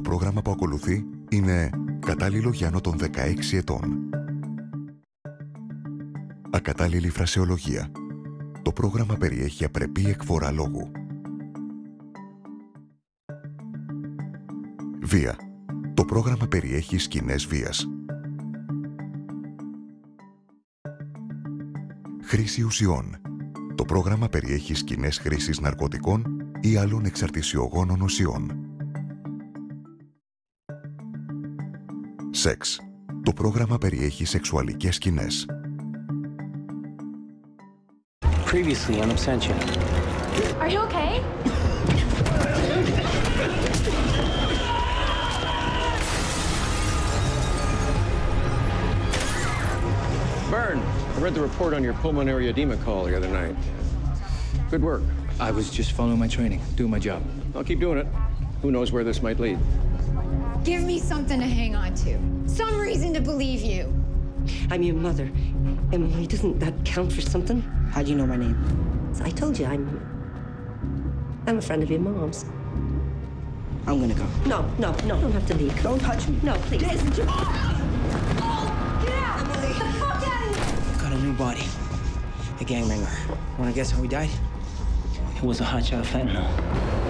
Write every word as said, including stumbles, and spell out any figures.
πρόγραμμα που ακολουθεί είναι κατάλληλο για άνω των δεκαέξι ετών. Ακατάλληλη φρασεολογία. Το πρόγραμμα περιέχει απρεπή εκφορά λόγου. Βία. Το πρόγραμμα περιέχει σκηνές βίας. Χρήση ουσιών. Το πρόγραμμα περιέχει σκηνές χρήσης ναρκωτικών ή άλλων εξαρτησιογόνων ουσιών. Σεξ. Το πρόγραμμα περιέχει σεξουαλικές σκηνές. Previously on Absentia. Are you okay? Byrne, I read the report on your pulmonary edema call the other night. Good work. I was just following my training, doing my job. I'll keep doing it. Who knows where this might lead? Give me something to hang on to. Some reason to believe you. I'm your mother. Emily, doesn't that count for something? How do you know my name? I told you, I'm... I'm a friend of your mom's. I'm gonna go. No, no, no, you don't have to leave. Don't touch me. No, please. Get, Listen to me. Get out! Emily! Get the fuck out of here! Got a new body. A gangbanger. Wanna guess how he died? It was a hot shot of fentanyl.